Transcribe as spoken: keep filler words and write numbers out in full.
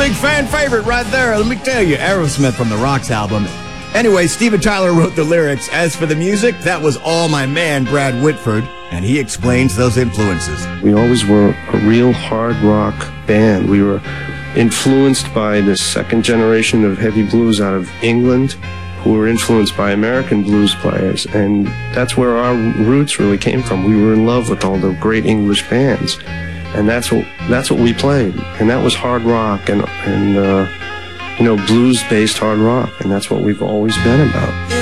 big fan favorite right there. Let me tell you, Aerosmith from the Rocks album. Anyway, Steven Tyler wrote the lyrics. As for the music, that was all my man, Brad Whitford, and he explains those influences. We always were a real hard rock band. We were influenced by the second generation of heavy blues out of England, who were influenced by American blues players, and that's where our roots really came from. We were in love with all the great English bands, and that's what that's what we played, and that was hard rock and and uh, you know, blues-based hard rock, and that's what we've always been about.